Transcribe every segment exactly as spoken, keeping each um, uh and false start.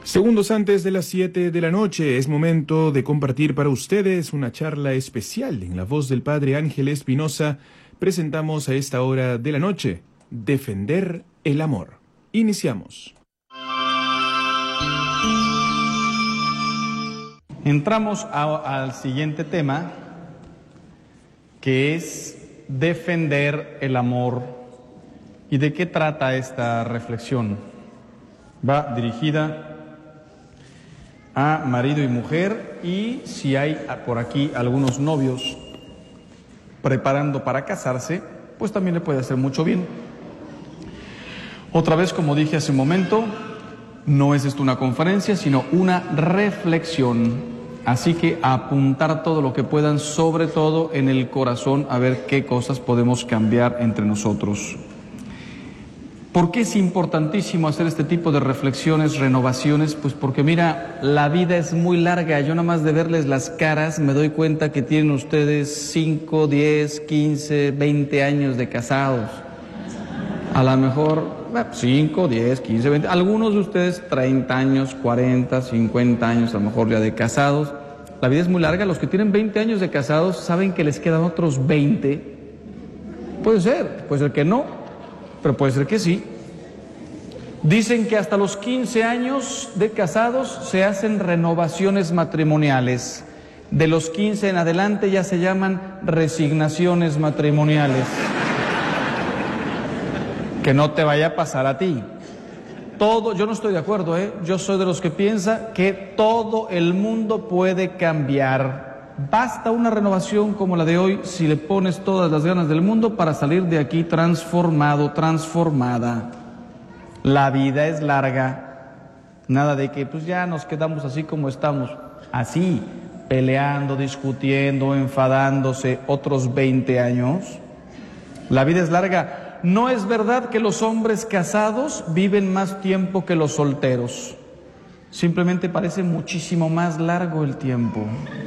Segundos antes de las siete de la noche, es momento de compartir para ustedes una charla especial en la voz del Padre Ángel Espinosa. Presentamos a esta hora de la noche, Defender el Amor. Iniciamos. Entramos a, al siguiente tema, que es defender el amor. ¿Y de qué trata esta reflexión? Va dirigida a marido y mujer, y si hay por aquí algunos novios preparando para casarse, pues también le puede hacer mucho bien. Otra vez, como dije hace un momento, no es esto una conferencia, sino una reflexión. Así que apuntar todo lo que puedan, sobre todo en el corazón, a ver qué cosas podemos cambiar entre nosotros. ¿Por qué es importantísimo hacer este tipo de reflexiones, renovaciones? Pues porque mira, la vida es muy larga. Yo nada más de verles las caras me doy cuenta que tienen ustedes cinco, diez, quince, veinte años de casados. A lo mejor cinco, diez, quince, veinte. Algunos de ustedes treinta años, cuarenta, cincuenta años a lo mejor ya de casados. La vida es muy larga. Los que tienen veinte años de casados saben que les quedan otros veinte. Puede ser, puede ser que no. Pero puede ser que sí. Dicen que hasta los quince años de casados se hacen renovaciones matrimoniales. De los quince en adelante ya se llaman resignaciones matrimoniales. Que no te vaya a pasar a ti. Todo, yo no estoy de acuerdo, ¿eh? Yo soy de los que piensa que todo el mundo puede cambiar. Basta una renovación como la de hoy si le pones todas las ganas del mundo para salir de aquí transformado, transformada. La vida es larga. Nada de que pues ya nos quedamos así como estamos, así, peleando, discutiendo, enfadándose otros veinte años. La vida es larga. No es verdad que los hombres casados viven más tiempo que los solteros. Simplemente parece muchísimo más largo el tiempo.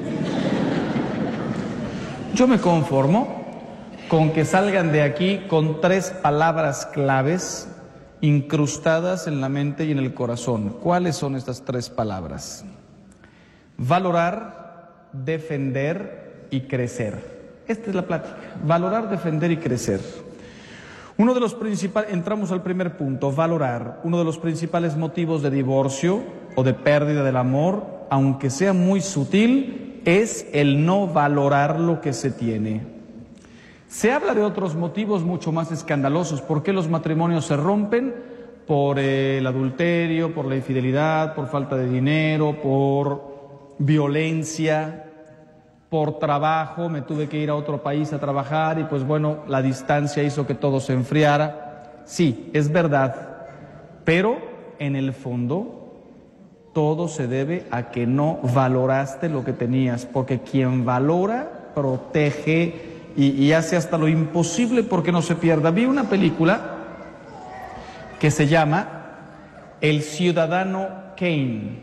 Yo me conformo con que salgan de aquí con tres palabras claves incrustadas en la mente y en el corazón. ¿Cuáles son estas tres palabras? Valorar, defender y crecer. Esta es la plática. Valorar, defender y crecer. Uno de los principales, entramos al primer punto, valorar. Uno de los principales motivos de divorcio o de pérdida del amor, aunque sea muy sutil, es el no valorar lo que se tiene. Se habla de otros motivos mucho más escandalosos. ¿Por qué los matrimonios se rompen? Por eh, el adulterio, por la infidelidad, por falta de dinero, por violencia, por trabajo. Me tuve que ir a otro país a trabajar y pues bueno, la distancia hizo que todo se enfriara. Sí, es verdad, pero en el fondo todo se debe a que no valoraste lo que tenías, porque quien valora, protege y, y hace hasta lo imposible porque no se pierda. Vi una película que se llama El Ciudadano Kane.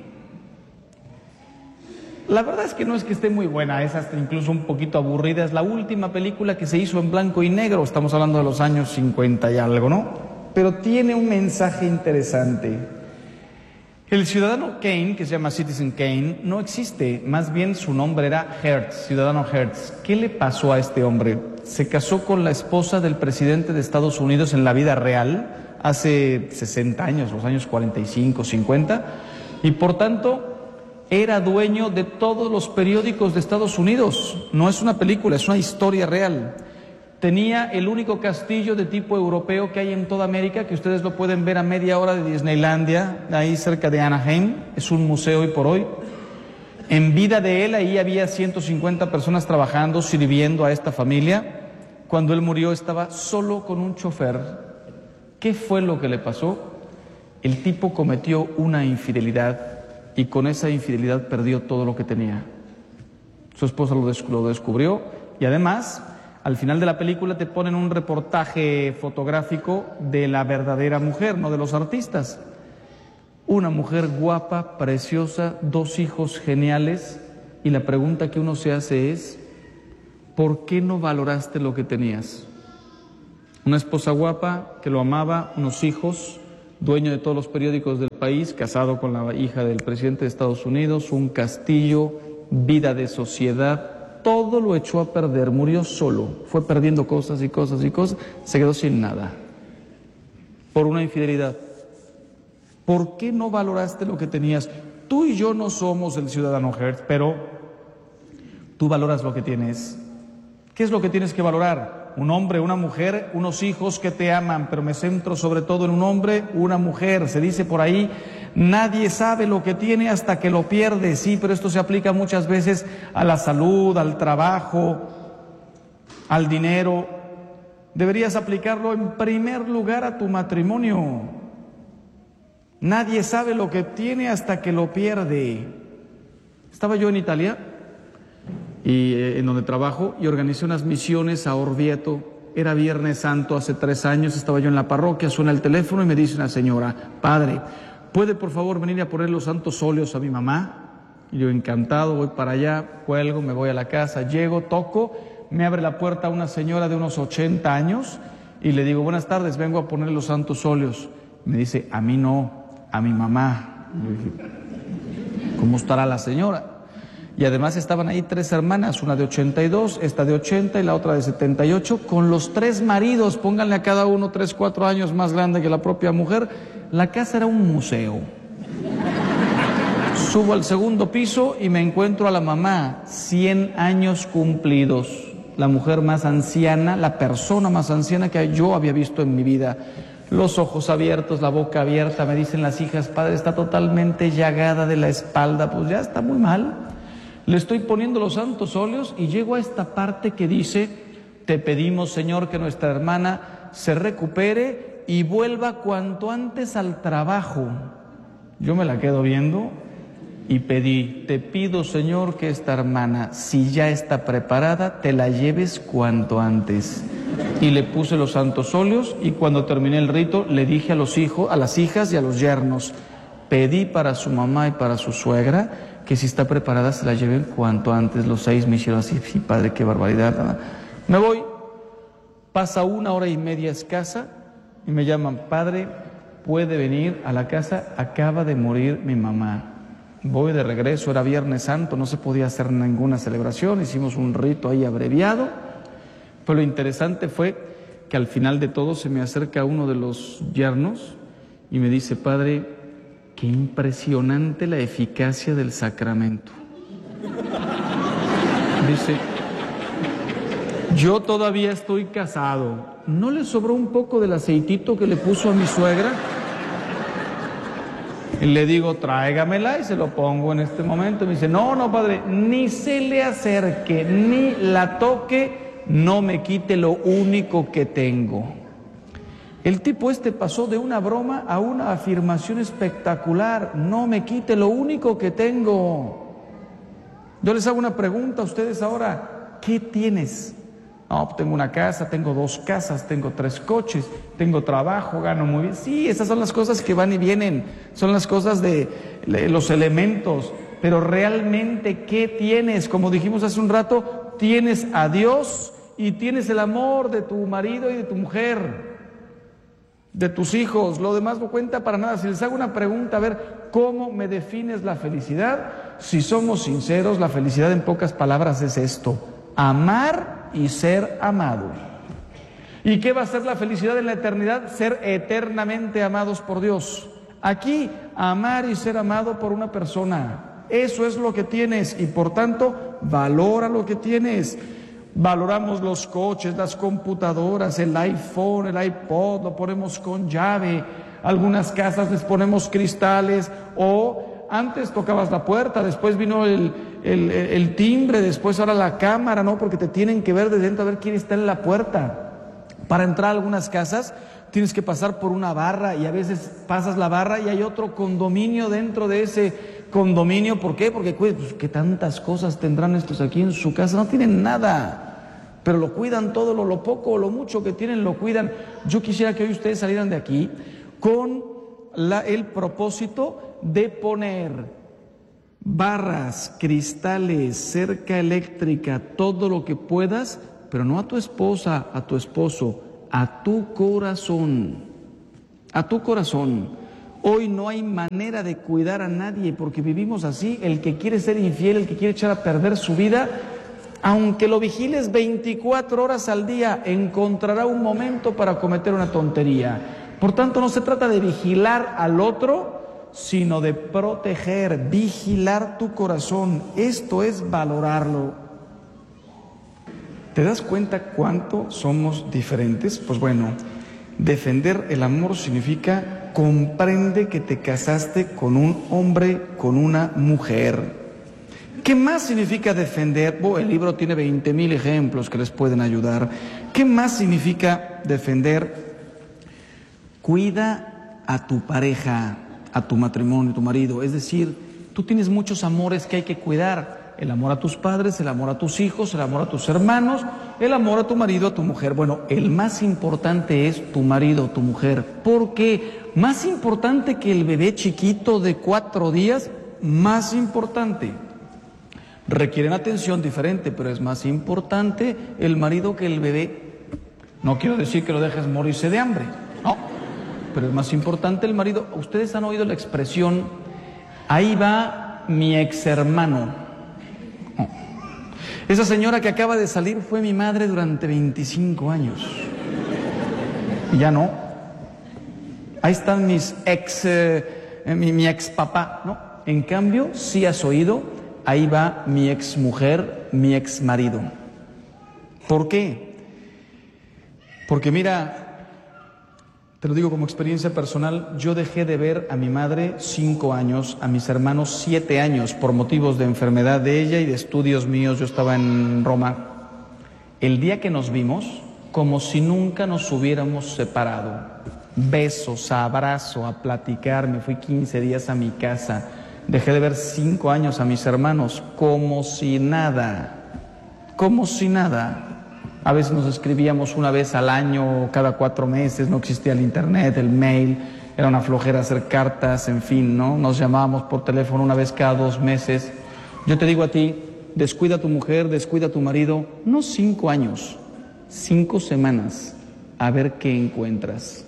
La verdad es que no es que esté muy buena, es hasta incluso un poquito aburrida. Es la última película que se hizo en blanco y negro, estamos hablando de los años cincuenta y algo, ¿no? Pero tiene un mensaje interesante. El ciudadano Kane, que se llama Citizen Kane, no existe, más bien su nombre era Hertz, ciudadano Hertz. ¿Qué le pasó a este hombre? Se casó con la esposa del presidente de Estados Unidos en la vida real, hace sesenta años, los años cuarenta y cinco, cincuenta, y por tanto era dueño de todos los periódicos de Estados Unidos. No es una película, es una historia real. Tenía el único castillo de tipo europeo que hay en toda América, que ustedes lo pueden ver a media hora de Disneylandia, ahí cerca de Anaheim. Es un museo hoy por hoy. En vida de él, ahí había ciento cincuenta personas trabajando, sirviendo a esta familia. Cuando él murió estaba solo con un chofer. ¿Qué fue lo que le pasó? El tipo cometió una infidelidad y con esa infidelidad perdió todo lo que tenía. Su esposa lo, des- lo descubrió y además, al final de la película te ponen un reportaje fotográfico de la verdadera mujer, no de los artistas. Una mujer guapa, preciosa, dos hijos geniales, y la pregunta que uno se hace es, ¿por qué no valoraste lo que tenías? Una esposa guapa que lo amaba, unos hijos, dueño de todos los periódicos del país, casado con la hija del presidente de Estados Unidos, un castillo, vida de sociedad, todo lo echó a perder, murió solo, fue perdiendo cosas y cosas y cosas, se quedó sin nada, por una infidelidad. ¿Por qué no valoraste lo que tenías? Tú y yo no somos el ciudadano Hertz, pero tú valoras lo que tienes. ¿Qué es lo que tienes que valorar? Un hombre, una mujer, unos hijos que te aman, pero me centro sobre todo en un hombre, una mujer. Se dice por ahí, nadie sabe lo que tiene hasta que lo pierde. Sí, pero esto se aplica muchas veces a la salud, al trabajo, al dinero. Deberías aplicarlo en primer lugar a tu matrimonio. Nadie sabe lo que tiene hasta que lo pierde. Estaba yo en Italia, y eh, en donde trabajo, y organicé unas misiones a Orvieto. Era Viernes Santo, hace tres años, estaba yo en la parroquia, suena el teléfono y me dice una señora, padre, ¿puede por favor venir a poner los santos óleos a mi mamá? Y yo encantado, voy para allá, cuelgo, me voy a la casa, llego, toco, me abre la puerta una señora de unos ochenta años y le digo, buenas tardes, vengo a poner los santos óleos. Me dice, a mí no, a mi mamá. Y yo dije, ¿cómo estará la señora? Y además estaban ahí tres hermanas, una de ochenta y dos, esta de ochenta y la otra de setenta y ocho, con los tres maridos, pónganle a cada uno tres, cuatro años más grande que la propia mujer. La casa era un museo. Subo al segundo piso y me encuentro a la mamá, cien años cumplidos, la mujer más anciana, la persona más anciana que yo había visto en mi vida. Los ojos abiertos, la boca abierta, me dicen las hijas, padre, está totalmente llagada de la espalda, pues ya está muy mal. Le estoy poniendo los santos óleos y llego a esta parte que dice, te pedimos, Señor, que nuestra hermana se recupere y vuelva cuanto antes al trabajo. Yo me la quedo viendo y pedí, te pido, Señor, que esta hermana, si ya está preparada, te la lleves cuanto antes. Y le puse los santos óleos y cuando terminé el rito le dije a los hijos, a las hijas y a los yernos, pedí para su mamá y para su suegra que si está preparada se la lleven cuanto antes. Los seis me hicieron así, sí, padre, qué barbaridad. Me voy, pasa una hora y media escasa y me llaman, padre, puede venir a la casa, acaba de morir mi mamá. Voy de regreso, era Viernes Santo, no se podía hacer ninguna celebración, hicimos un rito ahí abreviado, pero lo interesante fue que al final de todo se me acerca uno de los yernos y me dice, padre, qué impresionante la eficacia del sacramento. Dice, yo todavía estoy casado. ¿No le sobró un poco del aceitito que le puso a mi suegra? Y le digo, tráigamela y se lo pongo en este momento. Me dice, no, no, padre, ni se le acerque, ni la toque, no me quite lo único que tengo. El tipo este pasó de una broma a una afirmación espectacular. No me quite lo único que tengo. Yo les hago una pregunta a ustedes ahora. ¿Qué tienes? No, tengo una casa, tengo dos casas, tengo tres coches, tengo trabajo, gano muy bien. Sí, esas son las cosas que van y vienen. Son las cosas de los elementos. Pero realmente, ¿qué tienes? Como dijimos hace un rato, tienes a Dios y tienes el amor de tu marido y de tu mujer, de tus hijos. Lo demás no cuenta para nada. Si les hago una pregunta, a ver, ¿cómo me defines la felicidad? Si somos sinceros, la felicidad en pocas palabras es esto: amar y ser amado. ¿Y qué va a ser la felicidad en la eternidad? Ser eternamente amados por Dios. Aquí, amar y ser amado por una persona. Eso es lo que tienes y por tanto, valora lo que tienes. Valoramos los coches, las computadoras, el iPhone, el iPod, lo ponemos con llave. Algunas casas les ponemos cristales, o antes tocabas la puerta, después vino el, el, el timbre, después ahora la cámara, ¿no? Porque te tienen que ver de dentro a ver quién está en la puerta. Para entrar a algunas casas tienes que pasar por una barra y a veces pasas la barra y hay otro condominio dentro de ese condominio. ¿Por qué? Porque pues, ¿qué tantas cosas tendrán estos aquí en su casa? No tienen nada, pero lo cuidan todo, lo, lo poco o lo mucho que tienen lo cuidan. Yo quisiera que hoy ustedes salieran de aquí con la, el propósito de poner barras, cristales, cerca eléctrica, todo lo que puedas, pero no a tu esposa, a tu esposo, a tu corazón. a tu corazón. Hoy no hay manera de cuidar a nadie porque vivimos así. El que quiere ser infiel, el que quiere echar a perder su vida, aunque lo vigiles veinticuatro horas al día, encontrará un momento para cometer una tontería. Por tanto, no se trata de vigilar al otro, sino de proteger, vigilar tu corazón. Esto es valorarlo. ¿Te das cuenta cuánto somos diferentes? Pues bueno, defender el amor significa comprende que te casaste con un hombre, con una mujer. ¿Qué más significa defender? Oh, el libro tiene veinte mil ejemplos que les pueden ayudar. ¿Qué más significa defender? Cuida a tu pareja, a tu matrimonio, a tu marido. Es decir, tú tienes muchos amores que hay que cuidar. El amor a tus padres, el amor a tus hijos, el amor a tus hermanos, el amor a tu marido, a tu mujer. Bueno, el más importante es tu marido, tu mujer. ¿Por qué? Más importante que el bebé chiquito de cuatro días, más importante. Requieren atención diferente, pero es más importante el marido que el bebé. No quiero decir que lo dejes morirse de hambre, no. Pero es más importante el marido. Ustedes han oído la expresión, ahí va mi ex hermano. Esa señora que acaba de salir fue mi madre durante veinticinco años. Y ya no. Ahí están mis ex, eh, mi, mi ex papá, ¿no? En cambio, sí has oído, ahí va mi ex mujer, mi ex marido. ¿Por qué? Porque mira, te lo digo como experiencia personal, yo dejé de ver a mi madre cinco años, a mis hermanos siete años, por motivos de enfermedad de ella y de estudios míos. Yo estaba en Roma. El día que nos vimos, como si nunca nos hubiéramos separado. Besos, abrazo, a platicar. Me fui quince días a mi casa. Dejé de ver cinco años a mis hermanos, como si nada, como si nada. A veces nos escribíamos una vez al año, cada cuatro meses, no existía el internet, el mail, era una flojera hacer cartas, en fin, ¿no? Nos llamábamos por teléfono una vez cada dos meses. Yo te digo a ti, descuida a tu mujer, descuida a tu marido, no cinco años, cinco semanas, a ver qué encuentras.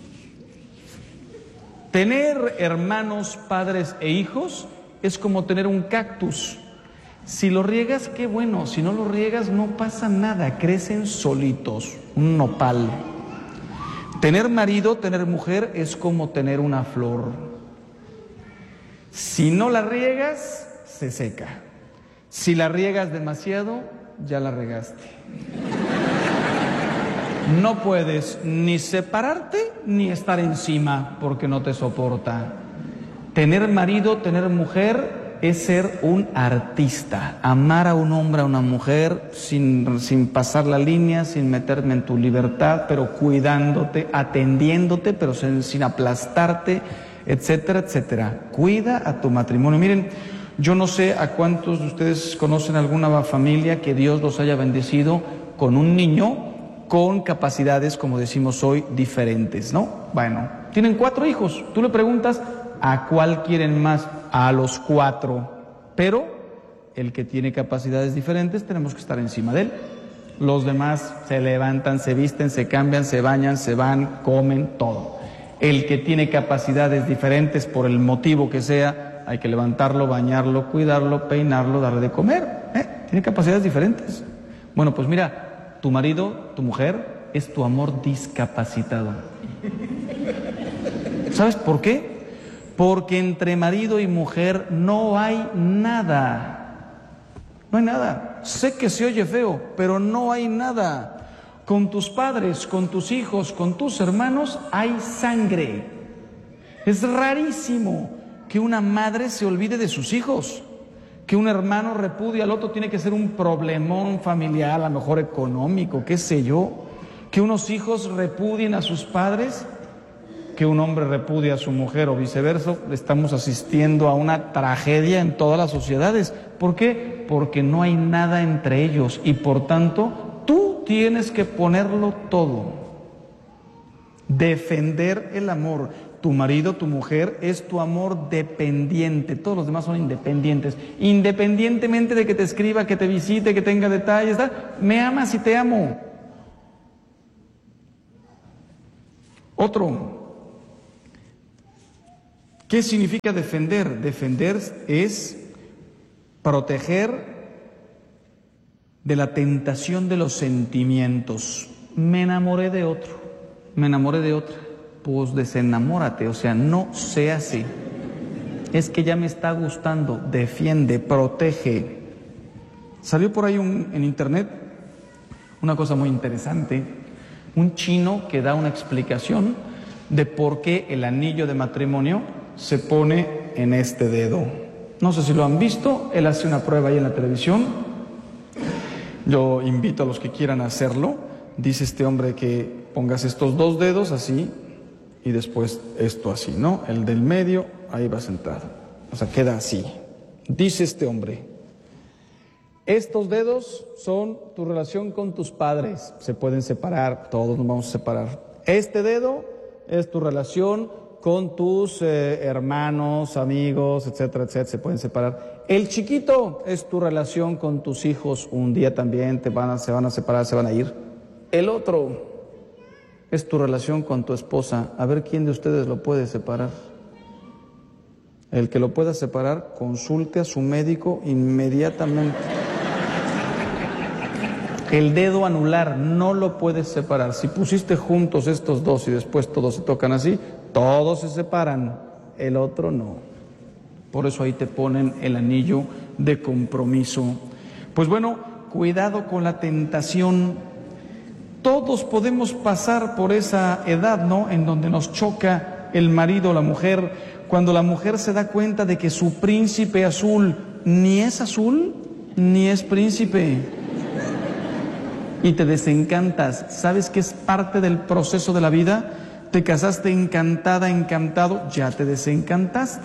Tener hermanos, padres e hijos es como tener un cactus. Si lo riegas, qué bueno. Si no lo riegas, no pasa nada. Crecen solitos, un nopal. Tener marido, tener mujer, es como tener una flor. Si no la riegas, se seca. Si la riegas demasiado, ya la regaste. No puedes ni separarte ni estar encima porque no te soporta. Tener marido, tener mujer es ser un artista, amar a un hombre, a una mujer, sin, sin pasar la línea, sin meterme en tu libertad, pero cuidándote, atendiéndote, pero sin, sin aplastarte, etcétera, etcétera. Cuida a tu matrimonio. Miren, yo no sé a cuántos de ustedes conocen alguna familia que Dios los haya bendecido con un niño con capacidades, como decimos hoy, diferentes, ¿no? Bueno, tienen cuatro hijos. Tú le preguntas, ¿a cuál quieren más? A los cuatro. Pero el que tiene capacidades diferentes tenemos que estar encima de él. Los demás se levantan, se visten, se cambian, se bañan, se van, comen, todo. El que tiene capacidades diferentes por el motivo que sea, hay que levantarlo, bañarlo, cuidarlo, peinarlo, darle de comer. ¿eh? Tiene capacidades diferentes. Bueno, pues mira, tu marido, tu mujer, es tu amor discapacitado. ¿Sabes por qué? Porque entre marido y mujer no hay nada. No hay nada. Sé que se oye feo, pero no hay nada. Con tus padres, con tus hijos, con tus hermanos hay sangre. Es rarísimo que una madre se olvide de sus hijos. Que un hermano repudie al otro tiene que ser un problemón familiar, a lo mejor económico, qué sé yo. Que unos hijos repudien a sus padres. Que un hombre repudie a su mujer o viceversa, estamos asistiendo a una tragedia en todas las sociedades. ¿Por qué? Porque no hay nada entre ellos y por tanto tú tienes que ponerlo todo. Defender el amor. Tu marido, tu mujer es tu amor dependiente. Todos los demás son independientes. Independientemente de que te escriba, que te visite, que tenga detalles, ¿tá? Me amas y te amo. Otro. ¿Qué significa defender? Defender es proteger de la tentación de los sentimientos. Me enamoré de otro, me enamoré de otra. Pues desenamórate, o sea, no sea así. Es que ya me está gustando, defiende, protege. Salió por ahí un, en internet una cosa muy interesante, un chino que da una explicación de por qué el anillo de matrimonio se pone en este dedo. No sé si lo han visto, él hace una prueba ahí en la televisión. Yo invito a los que quieran hacerlo. Dice este hombre que pongas estos dos dedos así y después esto así, ¿no? El del medio, ahí va sentado. O sea, queda así. Dice este hombre, estos dedos son tu relación con tus padres. Se pueden separar, todos nos vamos a separar. Este dedo es tu relación con tus eh, hermanos, amigos, etcétera, etcétera. Se pueden separar. El chiquito es tu relación con tus hijos. Un día también te van a, se van a separar, se van a ir. El otro es tu relación con tu esposa. A ver quién de ustedes lo puede separar. El que lo pueda separar, consulte a su médico inmediatamente. El dedo anular no lo puedes separar. Si pusiste juntos estos dos y después todos se tocan así, todos se separan, el otro no. Por eso ahí te ponen el anillo de compromiso. Pues bueno, cuidado con la tentación. Todos podemos pasar por esa edad, ¿no?, en donde nos choca el marido o la mujer, cuando la mujer se da cuenta de que su príncipe azul ni es azul, ni es príncipe. Y te desencantas. ¿Sabes que es parte del proceso de la vida? Te casaste encantada, encantado, ya te desencantaste.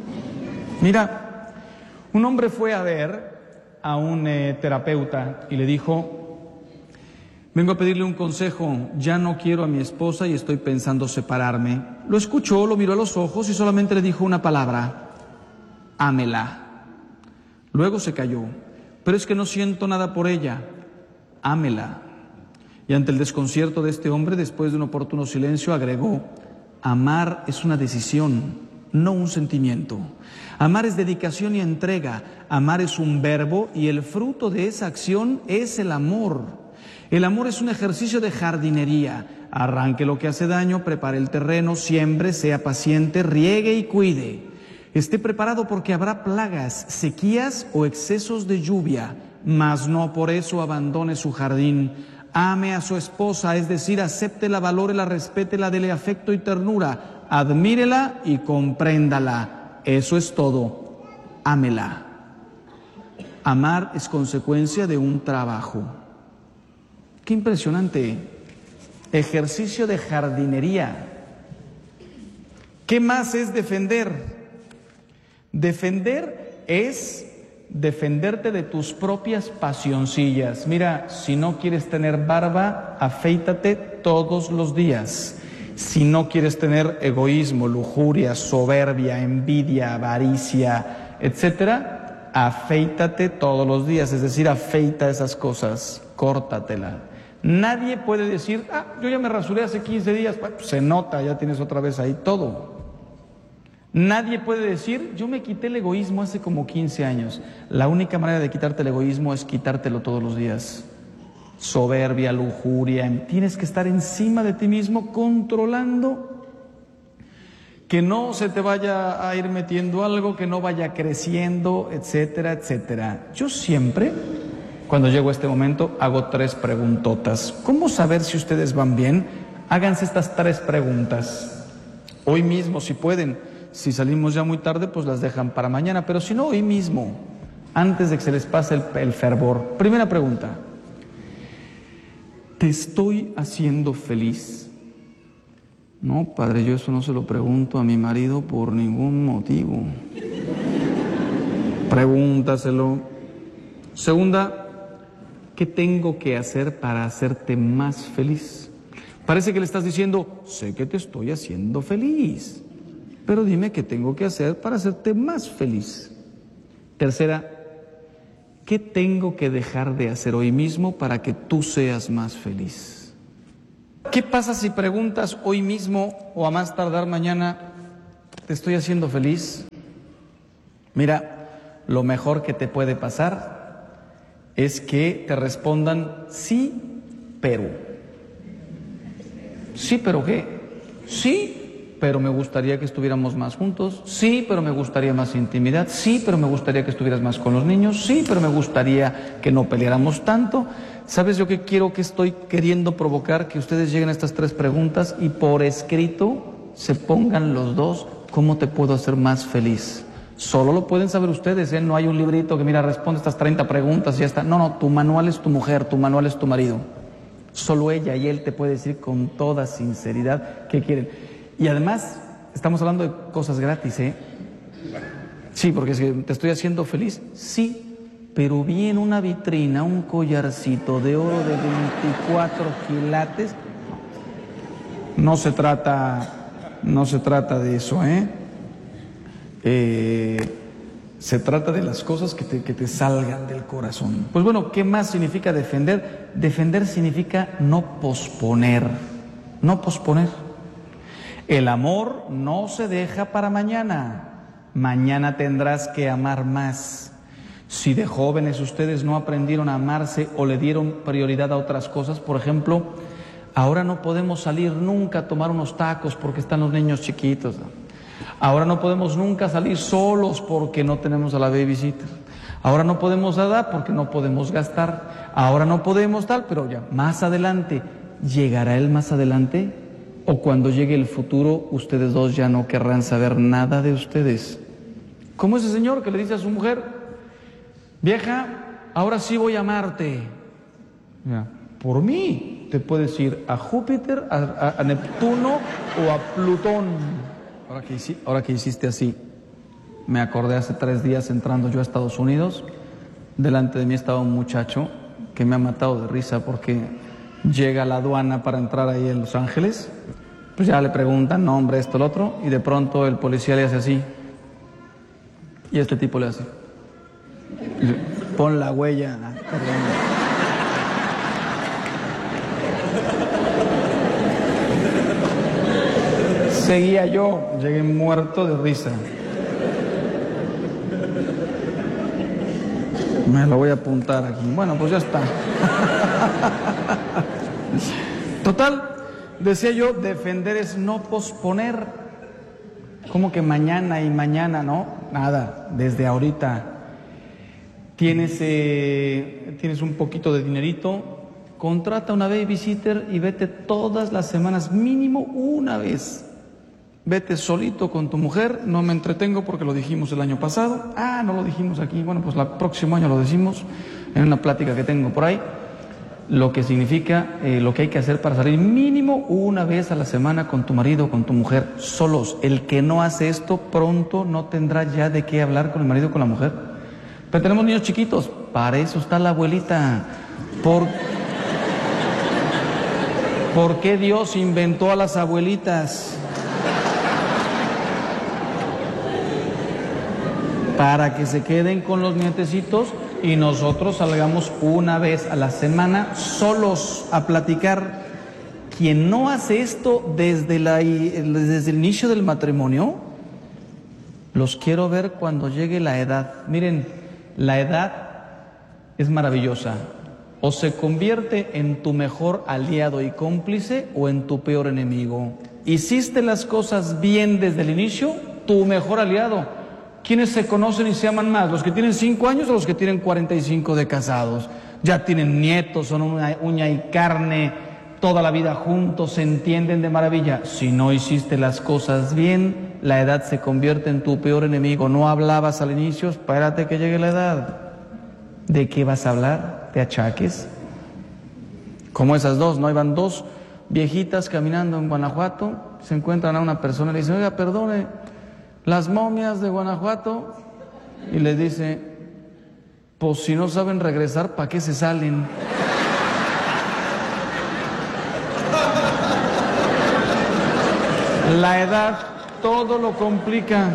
Mira, un hombre fue a ver a un eh, terapeuta y le dijo, vengo a pedirle un consejo, ya no quiero a mi esposa y estoy pensando separarme. Lo escuchó, lo miró a los ojos y solamente le dijo una palabra, ámela. Luego se calló, pero es que no siento nada por ella. Ámela. Y ante el desconcierto de este hombre, después de un oportuno silencio, agregó, amar es una decisión, no un sentimiento. Amar es dedicación y entrega, amar es un verbo y el fruto de esa acción es el amor. El amor es un ejercicio de jardinería. Arranque lo que hace daño, prepare el terreno, siembre, sea paciente, riegue y cuide. Esté preparado porque habrá plagas, sequías o excesos de lluvia, mas no por eso abandone su jardín. Ame a su esposa, es decir, acéptela, valórela, respétela, dele afecto y ternura, admírela y compréndala. Eso es todo. Ámela. Amar es consecuencia de un trabajo. Qué impresionante. Ejercicio de jardinería. ¿Qué más es defender? Defender es defenderte de tus propias pasioncillas. Mira, si no quieres tener barba, afeítate todos los días. Si no quieres tener egoísmo, lujuria, soberbia, envidia, avaricia, etcétera, afeítate todos los días. Es decir, afeita esas cosas, córtatela. Nadie puede decir, ah, yo ya me rasuré hace quince días. Bueno, se nota, ya tienes otra vez ahí todo. Nadie puede decir, yo me quité el egoísmo hace como quince años. La única manera de quitarte el egoísmo es quitártelo todos los días. Soberbia, lujuria, tienes que estar encima de ti mismo, controlando que no se te vaya a ir metiendo algo, que no vaya creciendo, etcétera, etcétera. Yo siempre, cuando llego a este momento, hago tres preguntotas. ¿Cómo saber si ustedes van bien? Háganse estas tres preguntas. Hoy mismo, si pueden. Si salimos ya muy tarde, pues las dejan para mañana, pero si no, hoy mismo, antes de que se les pase el, el fervor. Primera pregunta, ¿te estoy haciendo feliz? No, padre, yo eso no se lo pregunto a mi marido por ningún motivo. Pregúntaselo. Segunda, ¿qué tengo que hacer para hacerte más feliz? Parece que le estás diciendo, sé que te estoy haciendo feliz, pero dime qué tengo que hacer para hacerte más feliz. Tercera, ¿qué tengo que dejar de hacer hoy mismo para que tú seas más feliz? ¿Qué pasa si preguntas hoy mismo o a más tardar mañana, te estoy haciendo feliz. Mira, lo mejor que te puede pasar es que te respondan sí, pero. Sí, pero ¿qué? Sí, pero me gustaría que estuviéramos más juntos. Sí, pero me gustaría más intimidad. Sí, pero me gustaría que estuvieras más con los niños. Sí, pero me gustaría que no peleáramos tanto. ¿Sabes yo qué quiero, que estoy queriendo provocar? Que ustedes lleguen a estas tres preguntas y por escrito se pongan los dos. ¿Cómo te puedo hacer más feliz? Solo lo pueden saber ustedes, ¿eh? No hay un librito que, mira, responde estas treinta preguntas y ya está. No, no, tu manual es tu mujer, tu manual es tu marido. Solo ella y él te puede decir con toda sinceridad qué quieren. Y además, estamos hablando de cosas gratis, ¿eh? Sí, porque si te estoy haciendo feliz, sí, pero vi en una vitrina un collarcito de oro de veinticuatro quilates. No se trata, no se trata de eso, ¿eh? Eh, se trata de las cosas que te, que te salgan del corazón. Pues bueno, ¿qué más significa defender? Defender significa no posponer, no posponer. El amor no se deja para mañana. Mañana tendrás que amar más. Si de jóvenes ustedes no aprendieron a amarse o le dieron prioridad a otras cosas, por ejemplo, ahora no podemos salir nunca a tomar unos tacos porque están los niños chiquitos, ¿no? Ahora no podemos nunca salir solos porque no tenemos a la babysitter. Ahora no podemos dar porque no podemos gastar. Ahora no podemos tal, pero ya más adelante. ¿Llegará él más adelante? ¿O cuando llegue el futuro ustedes dos ya no querrán saber nada de ustedes? Como ese señor que le dice a su mujer: vieja, ahora sí voy a amarte. Ya, por mí te puedes ir a Júpiter, a, a, a Neptuno o a Plutón. Ahora que, ahora que hiciste así, me acordé hace tres días entrando yo a Estados Unidos. Delante de mí estaba un muchacho que me ha matado de risa porque llega a la aduana para entrar ahí en Los Ángeles. Pues ya le preguntan nombre, esto, el otro, y de pronto el policía le hace así. Y este tipo le hace: pon la huella. Seguía yo, llegué muerto de risa. Me lo voy a apuntar aquí. Bueno, pues ya está. Total, decía yo, defender es no posponer. ¿Cómo que mañana y mañana? No, nada, desde ahorita. Tienes, eh, tienes un poquito de dinerito, contrata una babysitter y vete todas las semanas, mínimo una vez. Vete solito con tu mujer. No me entretengo porque lo dijimos el año pasado. Ah, no lo dijimos aquí. Bueno, pues el próximo año lo decimos en una plática que tengo por ahí. Lo que significa, eh, lo que hay que hacer para salir mínimo una vez a la semana con tu marido o con tu mujer, solos. El que no hace esto pronto no tendrá ya de qué hablar con el marido o con la mujer. Pero tenemos niños chiquitos. Para eso está la abuelita. ¿Por, ¿Por qué Dios inventó a las abuelitas? Para que se queden con los nietecitos y nosotros salgamos una vez a la semana solos a platicar. Quien no hace esto desde, la, desde el inicio del matrimonio, los quiero ver cuando llegue la edad. Miren, la edad es maravillosa. O se convierte en tu mejor aliado y cómplice o en tu peor enemigo. Hiciste las cosas bien desde el inicio, tu mejor aliado. ¿Quiénes se conocen y se aman más? ¿Los que tienen cinco años o los que tienen cuarenta y cinco de casados? Ya tienen nietos, son una uña y carne, toda la vida juntos, se entienden de maravilla. Si no hiciste las cosas bien, la edad se convierte en tu peor enemigo. No hablabas al inicio, espérate que llegue la edad. ¿De qué vas a hablar? ¿De achaques? Como esas dos, ¿no? Iban dos viejitas caminando en Guanajuato, se encuentran a una persona y le dicen: oiga, perdone, las momias de Guanajuato. Y le dice: pues si no saben regresar, ¿para qué se salen? La edad todo lo complica.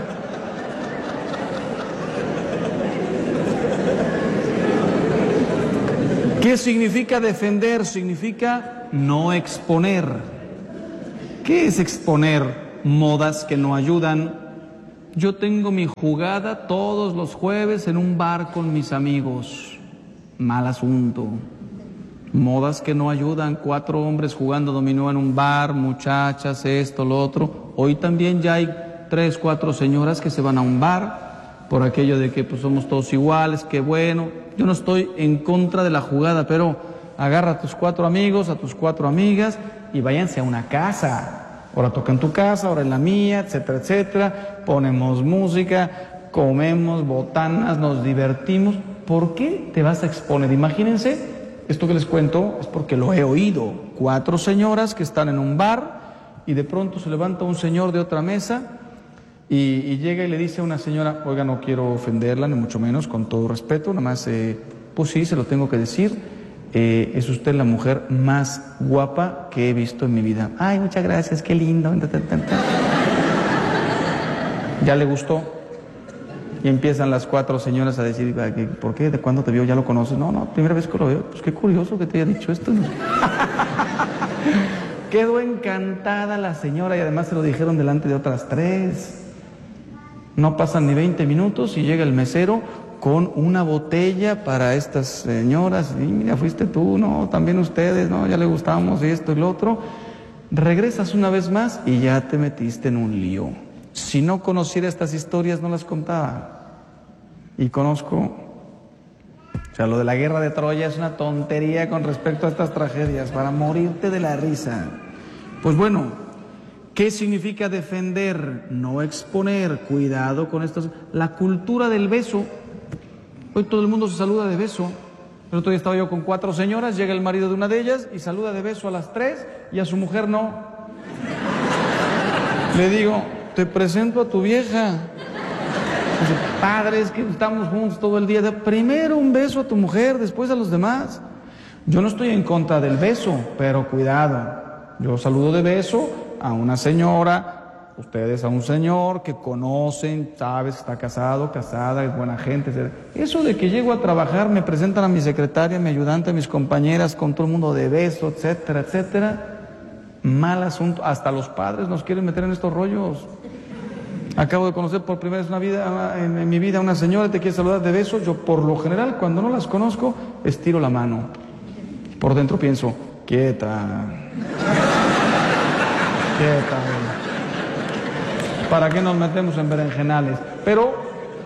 ¿Qué significa defender? Significa no exponer. ¿Qué es exponer? Modas que no ayudan, yo tengo mi jugada todos los jueves en un bar con mis amigos. Mal asunto. Modas que no ayudan, cuatro hombres jugando dominó en un bar, muchachas, esto, lo otro. Hoy también ya hay tres, cuatro señoras que se van a un bar por aquello de que pues somos todos iguales, que bueno. Yo no estoy en contra de la jugada, pero agarra a tus cuatro amigos, a tus cuatro amigas y váyanse a una casa. Ahora toca en tu casa, ahora en la mía, etcétera, etcétera. Ponemos música, comemos botanas, nos divertimos. ¿Por qué te vas a exponer? Imagínense. Esto que les cuento es porque lo he oído. Cuatro señoras que están en un bar y de pronto se levanta un señor de otra mesa y, y llega y le dice a una señora, oiga, no quiero ofenderla, ni mucho menos, con todo respeto, nada más, eh, pues sí, se lo tengo que decir, eh, es usted la mujer más guapa que he visto en mi vida. Ay, muchas gracias, qué lindo. Ya le gustó. Y empiezan las cuatro señoras a decir, ¿por qué? ¿De cuándo te vio? ¿Ya lo conoces? No, no, primera vez que lo veo. Pues qué curioso que te haya dicho esto. Quedó encantada la señora y además se lo dijeron delante de otras tres. No pasan ni veinte minutos y llega el mesero con una botella para estas señoras. Y mira, fuiste tú, no, también ustedes, no, ya le gustamos y esto y lo otro. Regresas una vez más y ya te metiste en un lío. Si no conociera estas historias, no las contaba. Y conozco, o sea, lo de la guerra de Troya es una tontería con respecto a estas tragedias, para morirte de la risa. Pues bueno, ¿qué significa defender? No exponer, cuidado con estos. La cultura del beso. Hoy todo el mundo se saluda de beso. El otro día estaba yo con cuatro señoras, llega el marido de una de ellas y saluda de beso a las tres y a su mujer no. Le digo, te presento a tu vieja. Dice, padre, es que estamos juntos todo el día. Primero un beso a tu mujer, después a los demás. Yo no estoy en contra del beso, pero cuidado. Yo saludo de beso a una señora, ustedes a un señor que conocen, sabes que está casado, casada, es buena gente. Eso de que llego a trabajar, me presentan a mi secretaria, mi ayudante, a mis compañeras, con todo el mundo de beso, etcétera, etcétera. Mal asunto. Hasta los padres nos quieren meter en estos rollos. Acabo de conocer por primera vez una vida, en, en mi vida una señora, te quiere saludar de beso. Yo por lo general, cuando no las conozco, estiro la mano. Por dentro pienso, quieta. Quieta. ¿Para qué nos metemos en berenjenales? Pero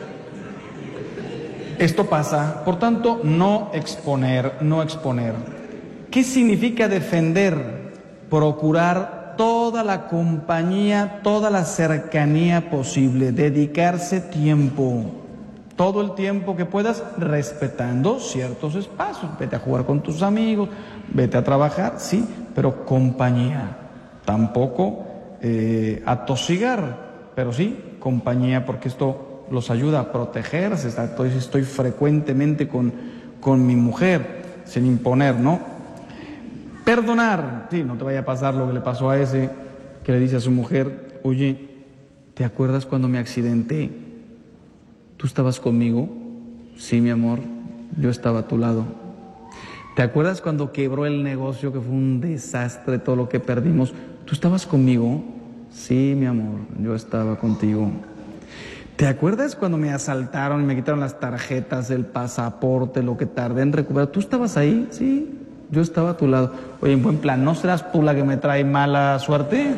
esto pasa. Por tanto, no exponer, no exponer. ¿Qué significa defender? Procurar toda la compañía, toda la cercanía posible, dedicarse tiempo, todo el tiempo que puedas, respetando ciertos espacios. Vete a jugar con tus amigos, vete a trabajar, sí, pero compañía. Tampoco eh, atosigar, pero sí compañía, porque esto los ayuda a protegerse. Estoy, estoy frecuentemente con, con mi mujer, sin imponer, ¿no? Perdonar, sí, no te vaya a pasar lo que le pasó a ese que le dice a su mujer, oye, ¿te acuerdas cuando me accidenté? ¿Tú estabas conmigo? Sí, mi amor, yo estaba a tu lado. ¿Te acuerdas cuando quebró el negocio, que fue un desastre todo lo que perdimos? ¿Tú estabas conmigo? Sí, mi amor, yo estaba contigo. ¿Te acuerdas cuando me asaltaron y me quitaron las tarjetas, el pasaporte, lo que tardé en recuperar? ¿Tú estabas ahí? Sí. Yo estaba a tu lado. Oye, en buen plan, ¿no serás tú la que me trae mala suerte?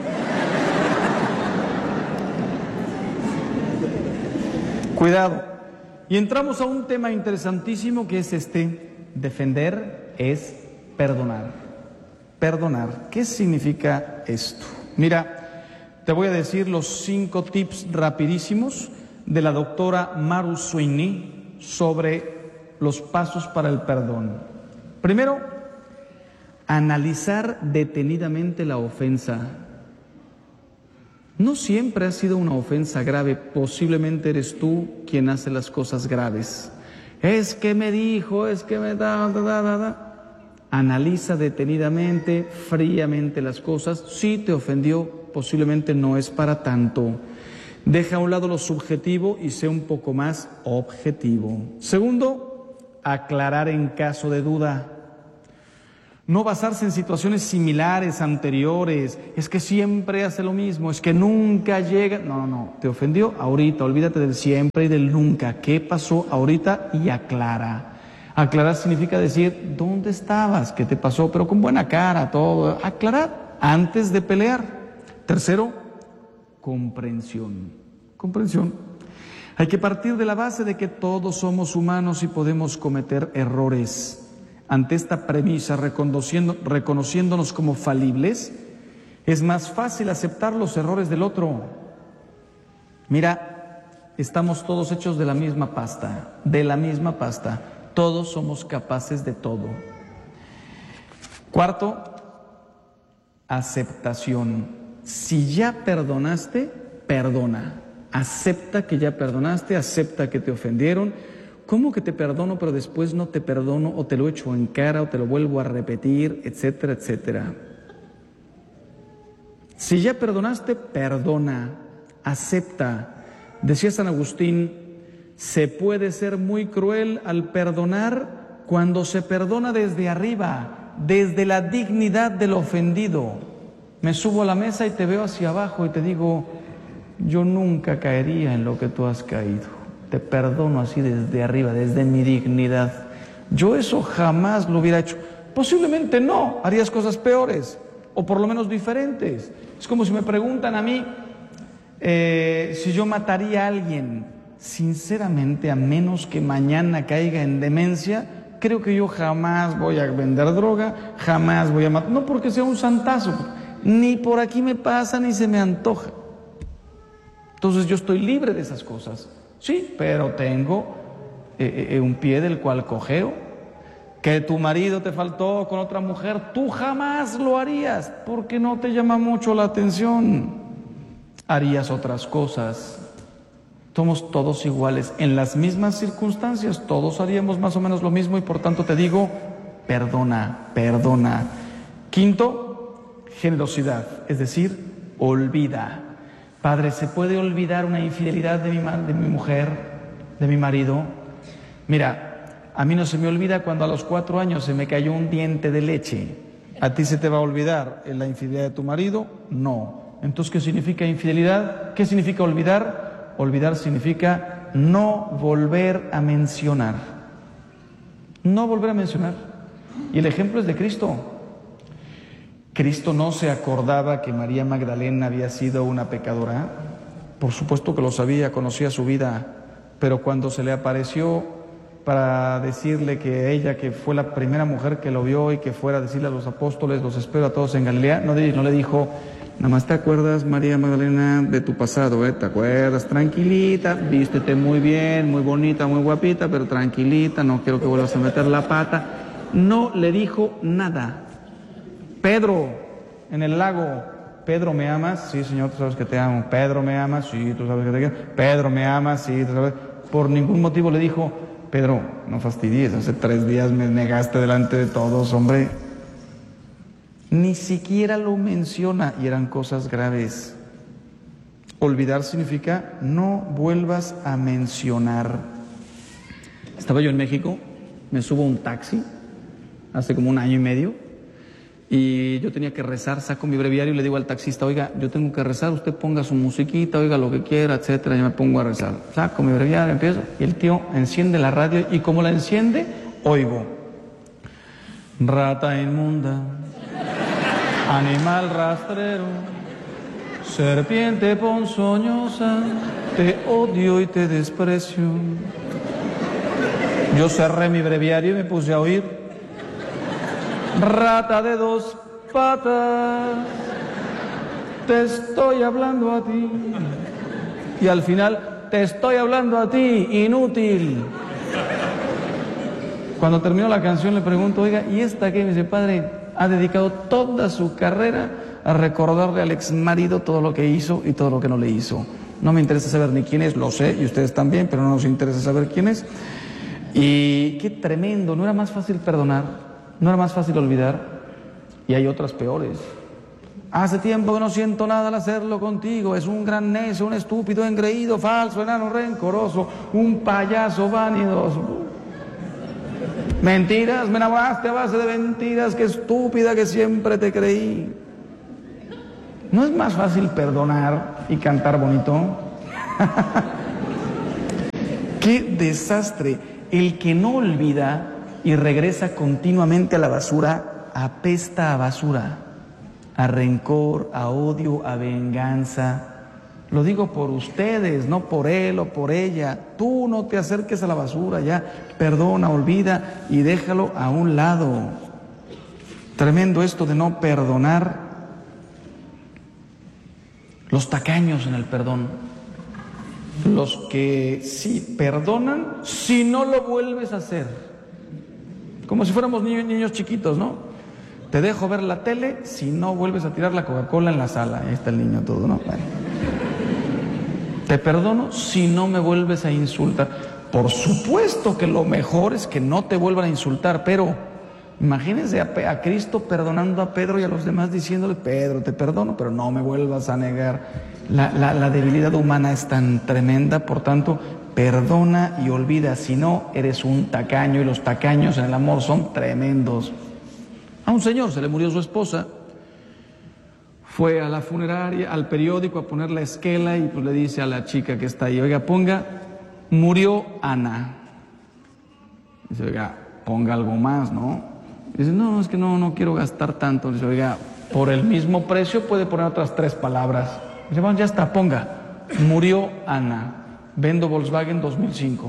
Cuidado. Y entramos a un tema interesantísimo que es este. Defender es perdonar. Perdonar. ¿Qué significa esto? Mira, te voy a decir los cinco tips rapidísimos de la doctora Maru Sweeney sobre los pasos para el perdón. Primero, analizar detenidamente la ofensa. No siempre ha sido una ofensa grave, posiblemente eres tú quien hace las cosas graves. Es que me dijo, es que me da, da, da, da, da. Analiza detenidamente, fríamente las cosas. Si te ofendió, posiblemente no es para tanto. Deja a un lado lo subjetivo y sé un poco más objetivo. Segundo, aclarar en caso de duda. No basarse en situaciones similares, anteriores. Es que siempre hace lo mismo, es que nunca llega. No, no, te ofendió ahorita, olvídate del siempre y del nunca. ¿Qué pasó ahorita? Y aclara. Aclarar significa decir, ¿dónde estabas? ¿Qué te pasó? Pero con buena cara, todo. Aclarar antes de pelear. Tercero, comprensión. Comprensión. Hay que partir de la base de que todos somos humanos y podemos cometer errores. Ante esta premisa, reconociendo, reconociéndonos como falibles, es más fácil aceptar los errores del otro. Mira, estamos todos hechos de la misma pasta, de la misma pasta. Todos somos capaces de todo. Cuarto, aceptación. Si ya perdonaste, perdona. Acepta que ya perdonaste, acepta que te ofendieron. ¿Cómo que te perdono pero después no te perdono o te lo echo en cara o te lo vuelvo a repetir, etcétera, etcétera? Si ya perdonaste, perdona, acepta. Decía San Agustín, se puede ser muy cruel al perdonar cuando se perdona desde arriba, desde la dignidad del ofendido. Me subo a la mesa y te veo hacia abajo y te digo, yo nunca caería en lo que tú has caído. Te perdono así desde arriba, desde mi dignidad. Yo eso jamás lo hubiera hecho. Posiblemente no, harías cosas peores, o por lo menos diferentes. Es como si me preguntan a mí eh, si yo mataría a alguien. Sinceramente, a menos que mañana caiga en demencia, creo que yo jamás voy a vender droga, jamás voy a matar. No porque sea un santazo, ni por aquí me pasa, ni se me antoja. Entonces yo estoy libre de esas cosas. Sí, pero tengo eh, eh, un pie del cual cojeo. Que tu marido te faltó con otra mujer, tú jamás lo harías, porque no te llama mucho la atención. Harías otras cosas. Somos todos iguales, en las mismas circunstancias, todos haríamos más o menos lo mismo y por tanto te digo, perdona, perdona. Quinto, generosidad, es decir, olvida. Padre, ¿se puede olvidar una infidelidad de mi, de mi mujer, de mi marido? Mira, a mí no se me olvida cuando a los cuatro años se me cayó un diente de leche. ¿A ti se te va a olvidar la infidelidad de tu marido? No. Entonces, ¿qué significa infidelidad? ¿Qué significa olvidar? Olvidar significa no volver a mencionar. No volver a mencionar. Y el ejemplo es de Cristo. ¿Cristo no se acordaba que María Magdalena había sido una pecadora? Por supuesto que lo sabía, conocía su vida, pero cuando se le apareció para decirle que ella, que fue la primera mujer que lo vio y que fuera a decirle a los apóstoles, los espero a todos en Galilea, no, no le dijo, nada más te acuerdas, María Magdalena, de tu pasado, ¿eh? ¿Te acuerdas? Tranquilita, vístete muy bien, muy bonita, muy guapita, pero tranquilita, no quiero que vuelvas a meter la pata. No le dijo nada. Pedro, en el lago, Pedro, ¿me amas? Sí, Señor, tú sabes que te amo. Pedro, ¿me amas? Sí, tú sabes que te quiero. Pedro, ¿me amas? Sí, tú sabes. Por ningún motivo le dijo, Pedro, no fastidies, hace tres días me negaste delante de todos, hombre. Ni siquiera lo menciona y eran cosas graves. Olvidar significa no vuelvas a mencionar. Estaba yo en México, me subo a un taxi hace como un año y medio. Y yo tenía que rezar, saco mi breviario y le digo al taxista, oiga, yo tengo que rezar, usted ponga su musiquita, oiga lo que quiera, etcétera, yo me pongo a rezar. Saco mi breviario, empiezo, y el tío enciende la radio y como la enciende, oigo. Rata inmunda, animal rastrero, serpiente ponzoñosa, te odio y te desprecio. Yo cerré mi breviario y me puse a oír. Rata de dos patas, te estoy hablando a ti. Y al final, te estoy hablando a ti, inútil. Cuando terminó la canción le pregunto, oiga, ¿y esta qué? Me dice, padre, ha dedicado toda su carrera a recordarle al ex marido todo lo que hizo y todo lo que no le hizo. No me interesa saber ni quién es, lo sé, y ustedes también, pero no nos interesa saber quién es. Y qué tremendo, ¿no era más fácil perdonar? ¿No era más fácil olvidar? Y hay otras peores. Hace tiempo que no siento nada al hacerlo contigo. Es un gran necio, un estúpido, engreído, falso, enano, rencoroso, un payaso vanidoso. Mentiras, me enamoraste a base de mentiras, qué estúpida que siempre te creí. ¿No es más fácil perdonar y cantar bonito? ¡Qué desastre! El que no olvida y regresa continuamente a la basura, apesta a basura, a rencor, a odio, a venganza. Lo digo por ustedes, no por él o por ella. Tú no te acerques a la basura, ya, perdona, olvida y déjalo a un lado. Tremendo esto de no perdonar. Los tacaños en el perdón. Los que sí perdonan si no lo vuelves a hacer. Como si fuéramos niños, niños chiquitos, ¿no? Te dejo ver la tele si no vuelves a tirar la Coca-Cola en la sala. Ahí está el niño todo, ¿no? Bueno. Te perdono si no me vuelves a insultar. Por supuesto que lo mejor es que no te vuelvan a insultar, pero imagínense a, a Cristo perdonando a Pedro y a los demás diciéndole: Pedro, te perdono, pero no me vuelvas a negar. La, la, la debilidad humana es tan tremenda, por tanto, perdona y olvida, si no, eres un tacaño, y los tacaños en el amor son tremendos. A un señor se le murió su esposa. Fue a la funeraria, al periódico a poner la esquela y pues le dice a la chica que está ahí: oiga, ponga, murió Ana. Dice: oiga, ponga algo más, ¿no? Dice: no, es que no, no quiero gastar tanto. Dice: oiga, por el mismo precio puede poner otras tres palabras. Dice: bueno, ya está, ponga, murió Ana. Vendo Volkswagen dos mil cinco.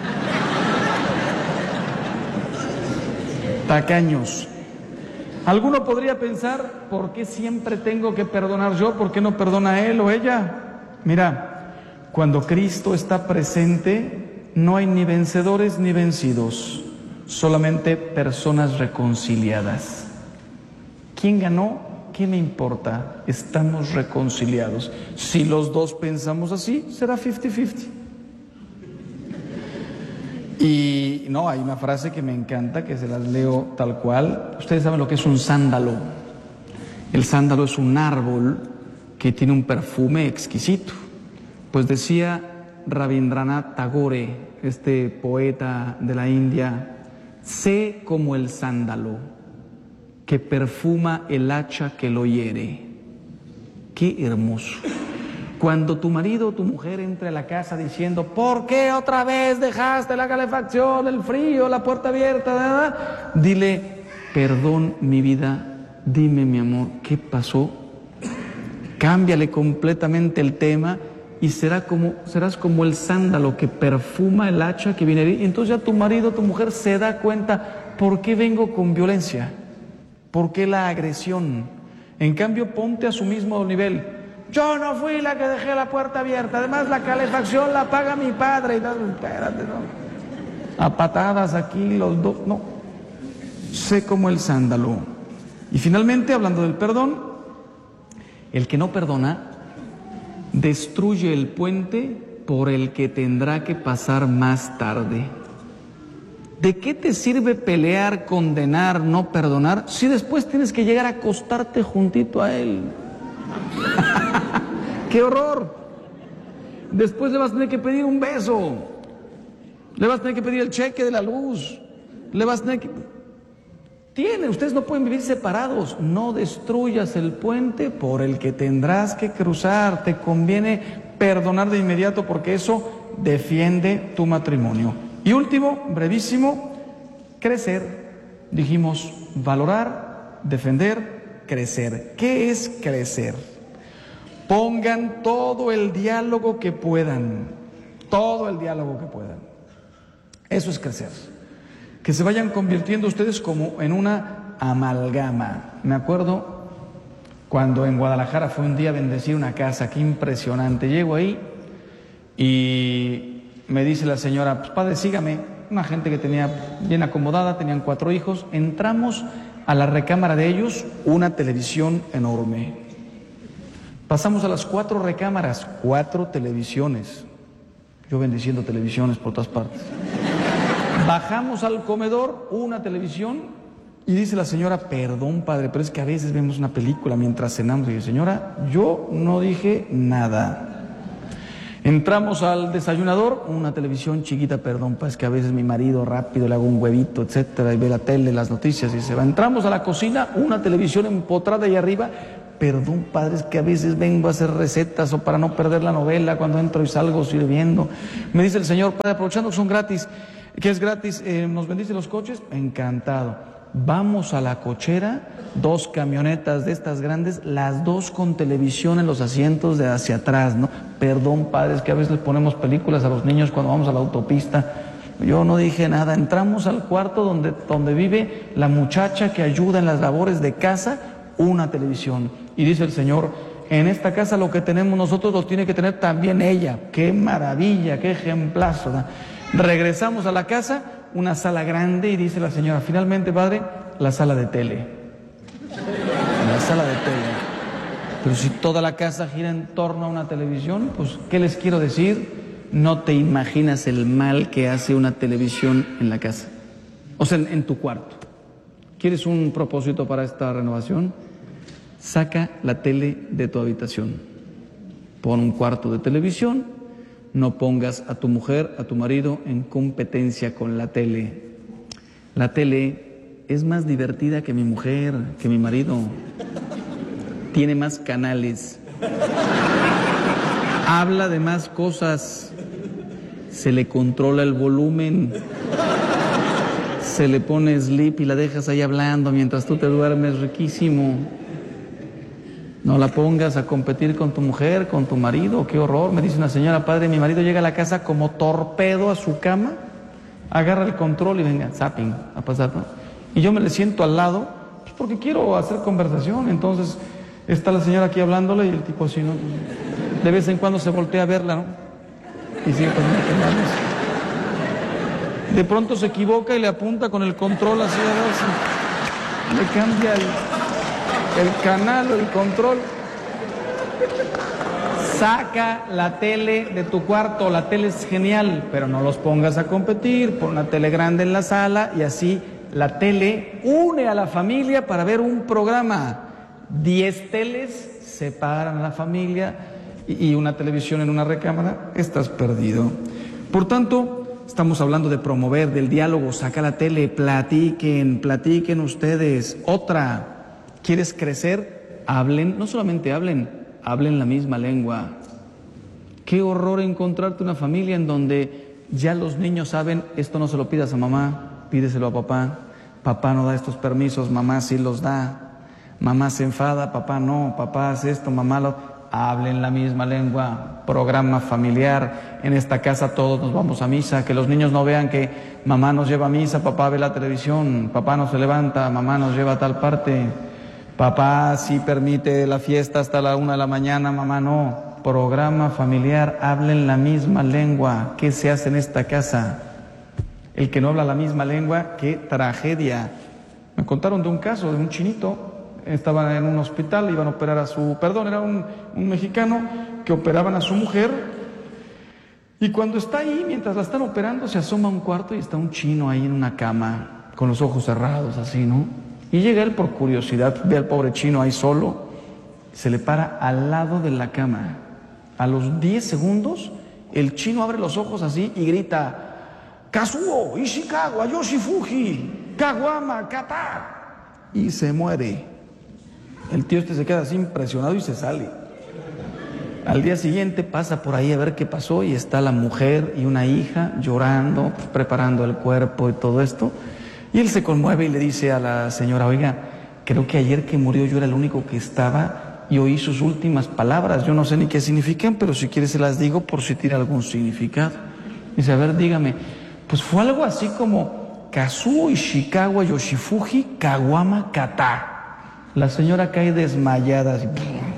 Tacaños. Alguno podría pensar: ¿por qué siempre tengo que perdonar yo? ¿Por qué no perdona él o ella? Mira, cuando Cristo está presente, no hay ni vencedores ni vencidos, solamente personas reconciliadas. ¿Quién ganó? ¿Qué me importa? Estamos reconciliados. Si los dos pensamos así, será cincuenta cincuenta. Y no, hay una frase que me encanta, que se las leo tal cual. Ustedes saben lo que es un sándalo. El sándalo es un árbol que tiene un perfume exquisito. Pues decía Rabindranath Tagore, este poeta de la India: sé como el sándalo que perfuma el hacha que lo hiere. Qué hermoso. Cuando tu marido o tu mujer entre a la casa diciendo: ¿por qué otra vez dejaste la calefacción, el frío, la puerta abierta? ¿Verdad? Dile: perdón, mi vida, dime, mi amor, ¿qué pasó? Cámbiale completamente el tema y será como, serás como el sándalo que perfuma el hacha que viene. Y entonces ya tu marido o tu mujer se da cuenta: ¿por qué vengo con violencia? ¿Por qué la agresión? En cambio, ponte a su mismo nivel. Yo no fui la que dejé la puerta abierta, además la calefacción la paga mi padre. Y no, espérate, no. A patadas aquí los dos, no. Sé como el sándalo. Y finalmente, hablando del perdón, el que no perdona destruye el puente por el que tendrá que pasar más tarde. ¿De qué te sirve pelear, condenar, no perdonar, si después tienes que llegar a acostarte juntito a él? ¡Qué horror! Después le vas a tener que pedir un beso, le vas a tener que pedir el cheque de la luz, le vas a tener que... Tiene, ustedes no pueden vivir separados. No destruyas el puente por el que tendrás que cruzar. Te conviene perdonar de inmediato, porque eso defiende tu matrimonio. Y último, brevísimo, crecer. Dijimos valorar, defender, crecer. ¿Qué es crecer? Pongan todo el diálogo que puedan, todo el diálogo que puedan. Eso es crecer. Que se vayan convirtiendo ustedes como en una amalgama. Me acuerdo cuando en Guadalajara fue un día a bendecir una casa, qué impresionante. Llego ahí y me dice la señora: pues padre, sígame. Una gente que tenía bien acomodada, tenían cuatro hijos. Entramos a la recámara de ellos, una televisión enorme. Pasamos a las cuatro recámaras, cuatro televisiones. Yo bendiciendo televisiones por todas partes. Bajamos al comedor, una televisión, y dice la señora: perdón, padre, pero es que a veces vemos una película mientras cenamos. Y yo: señora, yo no dije nada. Entramos al desayunador, una televisión chiquita, perdón, pues que a veces mi marido rápido le hago un huevito, etcétera, y ve la tele, las noticias y se va. Entramos a la cocina, una televisión empotrada ahí arriba. Perdón, padre, es que a veces vengo a hacer recetas o para no perder la novela, cuando entro y salgo sirviendo. Me dice el señor, padre, aprovechando que son gratis, que es gratis, eh, ¿nos bendice los coches? Encantado. Vamos a la cochera, dos camionetas de estas grandes, las dos con televisión en los asientos de hacia atrás, ¿no? Perdón, padre, es que a veces les ponemos películas a los niños cuando vamos a la autopista. Yo no dije nada. Entramos al cuarto donde, donde vive la muchacha que ayuda en las labores de casa, una televisión. Y dice el Señor, en esta casa lo que tenemos nosotros lo tiene que tener también ella. ¡Qué maravilla, qué ejemplazo! ¿No? Regresamos a la casa, una sala grande, y dice la señora, finalmente, padre, la sala de tele. La sala de tele. Pero si toda la casa gira en torno a una televisión, pues, ¿qué les quiero decir? No te imaginas el mal que hace una televisión en la casa. O sea, en, en tu cuarto. ¿Quieres un propósito para esta renovación? Saca la tele de tu habitación. Pon un cuarto de televisión. No pongas a tu mujer, a tu marido en competencia con la tele. La tele es más divertida que mi mujer, que mi marido. Tiene más canales. Habla de más cosas. Se le controla el volumen. Se le pone sleep y la dejas ahí hablando mientras tú te duermes, riquísimo. No la pongas a competir con tu mujer, con tu marido, qué horror. Me dice una señora, padre, mi marido llega a la casa como torpedo a su cama, agarra el control y venga, zapping, a pasar, ¿no? Y yo me le siento al lado, pues porque quiero hacer conversación. Entonces está la señora aquí hablándole y el tipo así, ¿no? De vez en cuando se voltea a verla, ¿no? Y sigue con el De pronto se equivoca y le apunta con el control así, a ver si le cambia el... el canal o el control. Saca la tele de tu cuarto. La tele es genial, pero no los pongas a competir. Pon una tele grande en la sala y así la tele une a la familia para ver un programa. Diez teles separan a la familia y una televisión en una recámara. Estás perdido. Por tanto, estamos hablando de promover, del diálogo. Saca la tele, platiquen, platiquen ustedes. Otra. ¿Quieres crecer? Hablen, no solamente hablen, hablen la misma lengua. Qué horror encontrarte una familia en donde ya los niños saben, esto no se lo pidas a mamá, pídeselo a papá. Papá no da estos permisos, mamá sí los da. Mamá se enfada, papá no, papá hace esto, mamá lo... Hablen la misma lengua. Programa familiar. En esta casa todos nos vamos a misa. Que los niños no vean que mamá nos lleva a misa, papá ve la televisión, papá no se levanta, mamá nos lleva a tal parte. Papá sí permite la fiesta hasta la una de la mañana, mamá no. Programa familiar, hablen la misma lengua. ¿Qué se hace en esta casa? El que no habla la misma lengua, qué tragedia. Me contaron de un caso de un chinito. Estaban en un hospital, iban a operar a su... Perdón, era un, un mexicano que operaban a su mujer. Y cuando está ahí, mientras la están operando, se asoma a un cuarto y está un chino ahí en una cama, con los ojos cerrados, así, ¿no? Y llega él por curiosidad, ve al pobre chino ahí solo, se le para al lado de la cama. A los diez segundos, el chino abre los ojos así y grita, Kazuo, Ishikawa, Yoshifuji, Kawama, Kata. Y se muere. El tío este se queda así impresionado y se sale. Al día siguiente pasa por ahí a ver qué pasó y está la mujer y una hija llorando, pues, preparando el cuerpo y todo esto. Y él se conmueve y le dice a la señora, oiga, creo que ayer que murió yo era el único que estaba y oí sus últimas palabras. Yo no sé ni qué significan, pero si quiere se las digo por si tiene algún significado. Dice, a ver, dígame. Pues fue algo así como Kazuo Ishikawa Yoshifuji Kawama Kata. La señora cae desmayada. Así.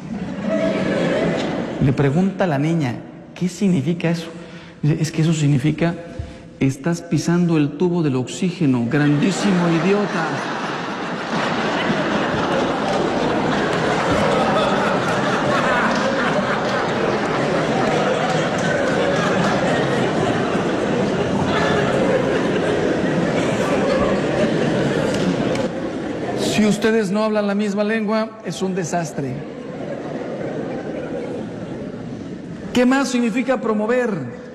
Le pregunta a la niña, ¿qué significa eso? Dice, es que eso significa... Estás pisando el tubo del oxígeno, grandísimo idiota. Si ustedes no hablan la misma lengua, es un desastre. ¿Qué más significa promover?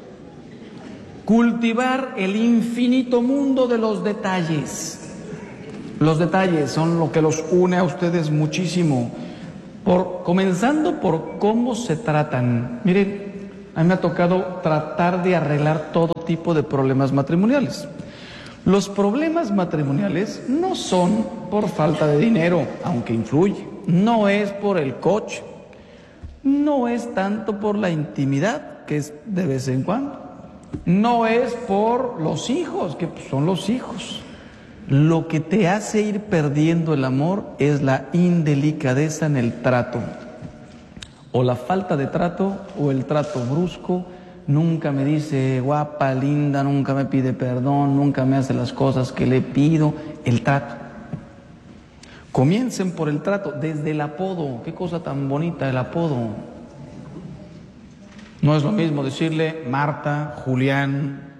Cultivar el infinito mundo de los detalles. Los detalles son lo que los une a ustedes muchísimo. Por, comenzando por cómo se tratan. Miren, a mí me ha tocado tratar de arreglar todo tipo de problemas matrimoniales. Los problemas matrimoniales no son por falta de dinero, aunque influye. No es por el coche. No es tanto por la intimidad, que es de vez en cuando. No es por los hijos, que son los hijos. Lo que te hace ir perdiendo el amor es la indelicadeza en el trato. O la falta de trato o el trato brusco. Nunca me dice guapa, linda, nunca me pide perdón, nunca me hace las cosas que le pido. El trato. Comiencen por el trato, desde el apodo. Qué cosa tan bonita el apodo. No es lo mismo decirle Marta, Julián,